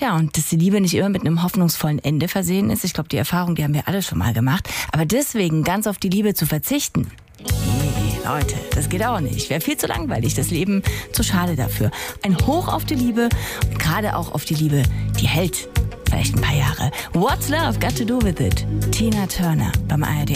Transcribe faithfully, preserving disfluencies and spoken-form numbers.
Tja, und dass die Liebe nicht immer mit einem hoffnungsvollen Ende versehen ist, ich glaube, die Erfahrung, die haben wir alle schon mal gemacht. Aber deswegen ganz auf die Liebe zu verzichten, nee, Leute, das geht auch nicht. Wäre viel zu langweilig, das Leben zu schade dafür. Ein Hoch auf die Liebe, gerade auch auf die Liebe, die hält vielleicht ein paar Jahre. What's Love Got to Do With It? Tina Turner beim A R D.